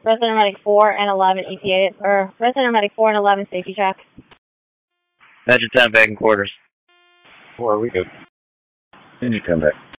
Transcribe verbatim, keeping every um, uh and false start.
Resident Medic four and eleven E T A, or Resident Medic four and eleven safety check. Metro ten back in quarters. Four, we good. Continue come back.